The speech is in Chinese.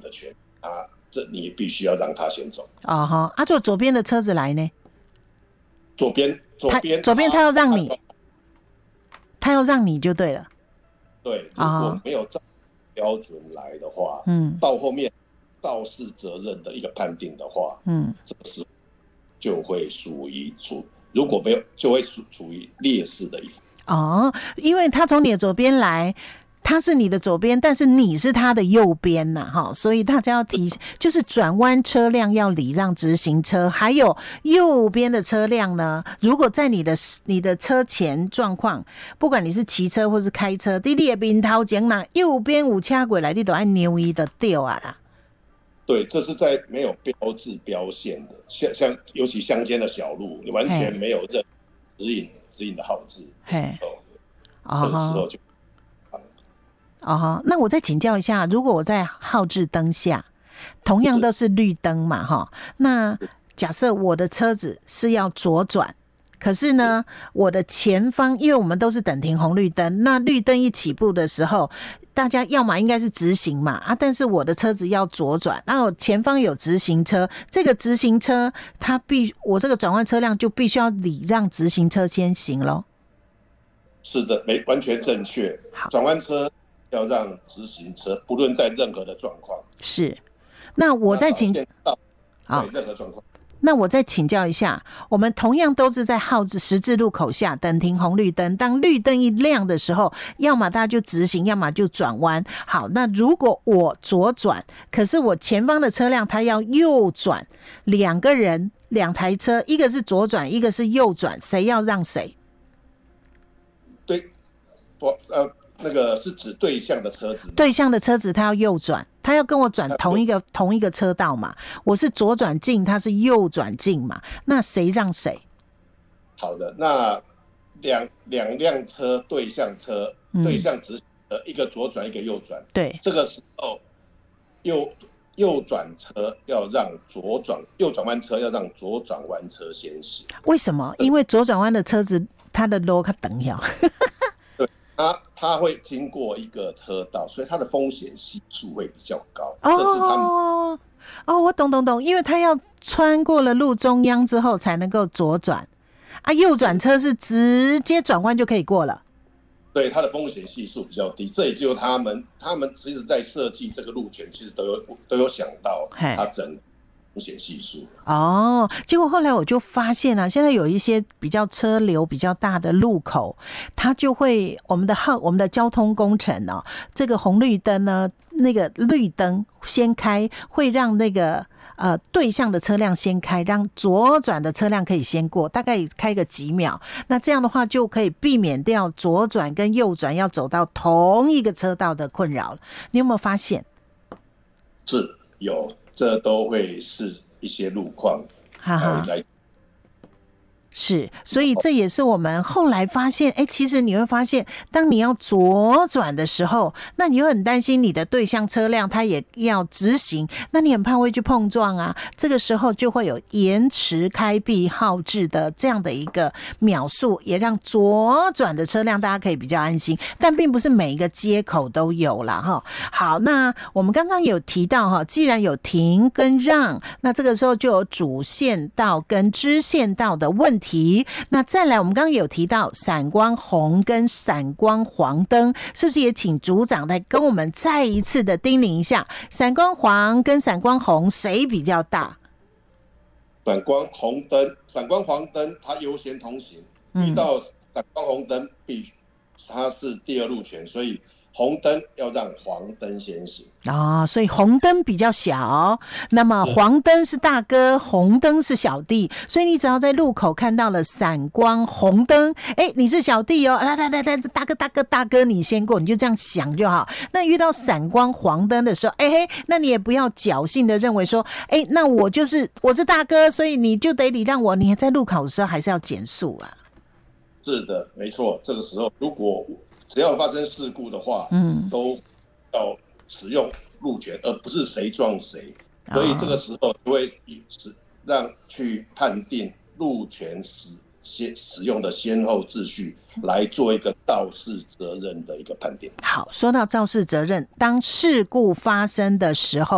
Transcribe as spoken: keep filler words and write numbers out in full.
的权利，啊，这你必须要让他先走。 哦哈，啊，就左边的车子来呢？ 左边，左边， 左边他要让你，他要让你就对了。 对，如果没有照标准来的话，嗯，到后面肇事责任的一个判定的话，嗯，这个时候就会属于处，如果没有就会处处于劣势的一方。 哦，因为他从你的左边来，他是你的左边，但是你是他的右边呐，哈，所以大家要提，就是转弯车辆要礼让直行车，还有右边的车辆呢，如果在你的你的车前状况，不管你是骑车或是开车，在你的面头前呐，右边有车过来，你都要留意就对啊啦。 对，这是在没有标志标线的，像像尤其乡间的小路，你完全没有任指引指引的号志的时候，这个时候就。 哦，那我再请教一下，如果我在号志灯下，同样都是绿灯嘛，哈，那假设我的车子是要左转，可是呢，我的前方，因为我们都是等停红绿灯，那绿灯一起步的时候，大家要么应该是直行嘛，啊，但是我的车子要左转，那我前方有直行车，这个直行车它必我这个转弯车辆就必须要礼让直行车先行咯。 是的，没完全正确，转弯车要让直行车，不论在任何的状况。是，那我再请好任何状况。 那我再请教一下，我们同样都是在号志十字路口下等停红绿灯，当绿灯一亮的时候，要么大家就直行，要么就转弯。好，那如果我左转，可是我前方的车辆它要右转，两个人两台车，一个是左转，一个是右转，谁要让谁？ 对，我呃。那个是指对向的车子， 对向的车子他要右转，他要跟我转同一个同一个车道嘛，我是左转进，他是右转进嘛，那谁让谁？ 好的，那两两辆车对向车，嗯、对向直呃一个左转一个右转， 对， 这个时候右右转车要让左转右转弯车要让左转弯车先行。 为什么？因为左转弯的车子它的路较长呀。 它, 它会经过一个车道，所以它的风险系数会比较高。 哦，这是他们哦，我懂懂懂，因为它要穿过了路中央之后才能够左转啊，右转车是直接转弯就可以过了。 对，它的风险系数比较低，这也就他们他们其实在设计这个路权，其实都有都有想到它整风险系数。 哦，结果后来我就发现啊，现在有一些比较车流比较大的路口，它就会我们的号我们的交通工程哦，这个红绿灯呢，那个绿灯先开，会让那个呃对向的车辆先开，让左转的车辆可以先过，大概开个几秒。那这样的话就可以避免掉左转跟右转要走到同一个车道的困扰了。你有没有发现？ 是有。这都会是一些路况来是，所以这也是我们后来发现，哎，其实你会发现，当你要左转的时候，那你又很担心你的对向车辆它也要直行，那你很怕会去碰撞啊。这个时候就会有延迟开闭号志的这样的一个秒数，也让左转的车辆大家可以比较安心。但并不是每一个街口都有啦哈。好，那我们刚刚有提到哈，既然有停跟让，那这个时候就有主线道跟支线道的问题。那再来我们刚刚有提到闪光红跟闪光黄灯，是不是也请组长来跟我们再一次的叮咛一下，闪光黄跟闪光红谁比较大？ 闪光红灯闪光黄灯它优先通行，遇到闪光红灯必它是第二路权，所以红灯要让黄灯先行哦，所以红灯比较小，那么黄灯是大哥，红灯是小弟，所以你只要在路口看到了闪光红灯，哎，你是小弟哦，来来来来，大哥大哥大哥，你先过，你就这样想就好。那遇到闪光黄灯的时候，哎嘿，那你也不要侥幸的认为说，哎，那我就是我是大哥，所以你就得礼让我，你在路口的时候还是要减速啊。 是的，没错，这个时候如果只要发生事故的话，嗯，都要使用路权，而不是谁撞谁。所以这个时候就会以让去判定路权使使用的先后秩序，来做一个肇事责任的一个判定。 好，说到肇事责任，当事故发生的时候。